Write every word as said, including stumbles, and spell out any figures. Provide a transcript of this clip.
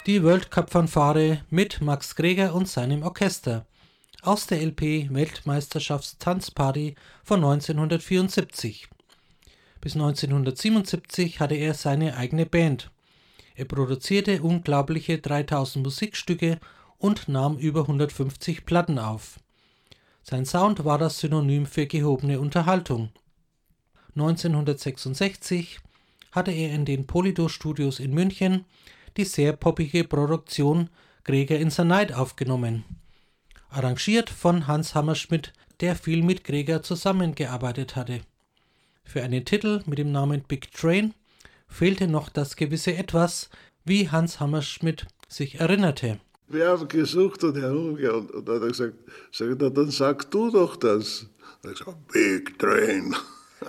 Die World-Cup-Fanfare mit Max Greger und seinem Orchester aus der L P Weltmeisterschafts-Tanzparty von neunzehnhundertvierundsiebzig. Bis neunzehnhundertsiebenundsiebzig hatte er seine eigene Band. Er produzierte unglaubliche dreitausend Musikstücke und nahm über hundertfünfzig Platten auf. Sein Sound war das Synonym für gehobene Unterhaltung. neunzehnhundertsechsundsechzig hatte er in den Polydor Studios in München die sehr poppige Produktion Greger in the Night aufgenommen. Arrangiert von Hans Hammerschmidt, der viel mit Greger zusammengearbeitet hatte. Für einen Titel mit dem Namen Big Train fehlte noch das gewisse Etwas, wie Hans Hammerschmidt sich erinnerte. Wir haben gesucht und herumgegangen und dann hat er gesagt, sag, na, dann sag du doch das. Er hat gesagt, Big Train.